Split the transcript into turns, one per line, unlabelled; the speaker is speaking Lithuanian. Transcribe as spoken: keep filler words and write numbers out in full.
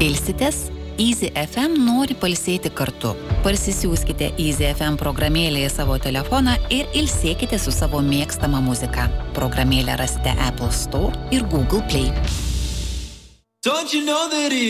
Ilsitės? Easy F M nori pailsėti kartu. Parsisiųskite Easy F M programėlę į savo telefoną ir ilsėkite su savo mėgstama muzika. Programėlę rasite Apple Store ir Google Play.
Don't you know that